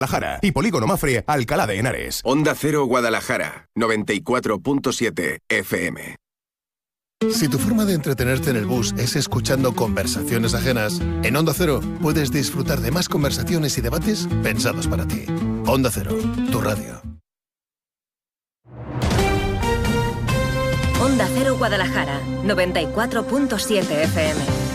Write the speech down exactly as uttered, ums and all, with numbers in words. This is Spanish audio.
Guadalajara y Polígono Mafre, Alcalá de Henares. Onda Cero Guadalajara, noventa y cuatro punto siete F M. Si tu forma de entretenerte en el bus es escuchando conversaciones ajenas, en Onda Cero puedes disfrutar de más conversaciones y debates pensados para ti. Onda Cero, tu radio. Onda Cero Guadalajara, noventa y cuatro punto siete F M.